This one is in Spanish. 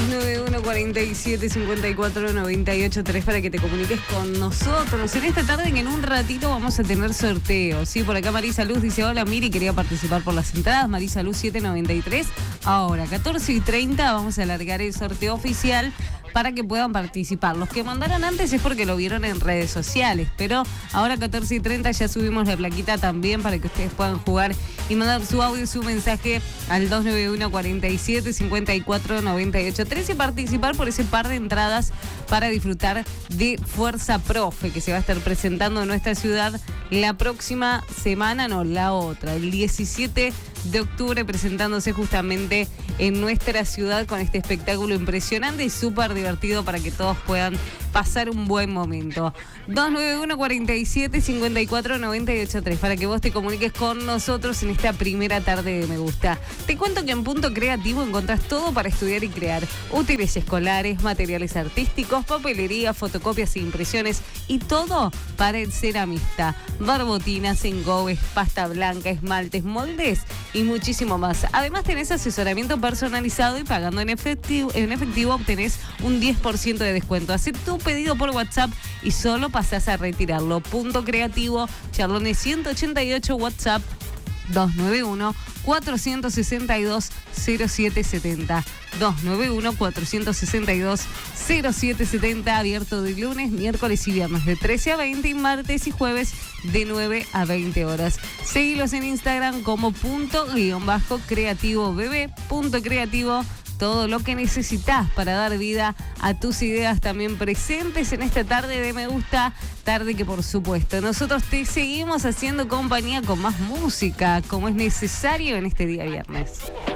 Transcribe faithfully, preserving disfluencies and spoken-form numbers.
nueve uno cuarenta y siete cincuenta y cuatro noventa y ocho tres para que te comuniques con nosotros. En esta tarde, que en un ratito vamos a tener sorteos. Sí, por acá Marisa Luz dice: hola Miri, quería participar por las entradas. Marisa Luz siete noventa y tres. Ahora, catorce y treinta, vamos a alargar el sorteo oficial para que puedan participar. Los que mandaron antes es porque lo vieron en redes sociales, pero ahora catorce y treinta ya subimos la plaquita también para que ustedes puedan jugar y mandar su audio y su mensaje al dos nueve uno cuarenta y siete cincuenta y cuatro noventa y ocho tres y participar por ese par de entradas para disfrutar de Fuerza Profe, que se va a estar presentando en nuestra ciudad la próxima semana, no, la otra, el diecisiete de octubre, presentándose justamente en nuestra ciudad con este espectáculo impresionante y súper divertido para que todos puedan pasar un buen momento. dos nueve uno cuarenta y siete cincuenta y cuatro noventa y ocho tres para que vos te comuniques con nosotros en esta primera tarde de Me Gusta. Te cuento que en Punto Creativo encontrás todo para estudiar y crear: útiles escolares, materiales artísticos, papelería, fotocopias e impresiones y todo para el ceramista. Barbotinas, engobes, pasta blanca, esmaltes, moldes y muchísimo más. Además tenés asesoramiento personalizado y pagando en efectivo, en efectivo obtenés un diez por ciento de descuento. Hacé tu pedido por WhatsApp y solo pasás a retirarlo. Punto Creativo, Charlones ciento ochenta y ocho, WhatsApp dos nueve uno cuatro seis dos cero siete siete cero. dos nueve uno cuatro seis dos cero siete siete cero, abierto de lunes, miércoles y viernes de trece a veinte y martes y jueves de nueve a veinte horas. Seguilos en Instagram como punto guión bajo creativo bebé, punto creativo. Todo lo que necesitas para dar vida a tus ideas también presentes en esta tarde de Me Gusta, tarde que por supuesto nosotros te seguimos haciendo compañía con más música, como es necesario en este día viernes.